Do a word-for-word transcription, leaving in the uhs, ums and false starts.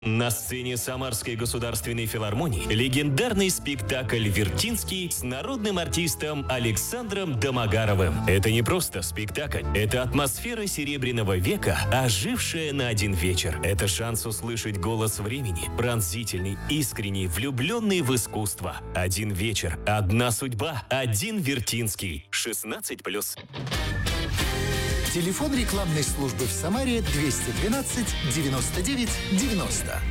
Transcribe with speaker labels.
Speaker 1: На сцене Самарской государственной филармонии легендарный спектакль «Вертинский» с народным артистом Александром Домогаровым. Это не просто спектакль, это атмосфера Серебряного века, ожившая на один вечер. Это шанс услышать голос времени, пронзительный, искренний, влюбленный в искусство. Один вечер, одна судьба, один Вертинский. шестнадцать плюс.
Speaker 2: Телефон рекламной службы в Самаре двести двенадцать девяносто девять девяносто.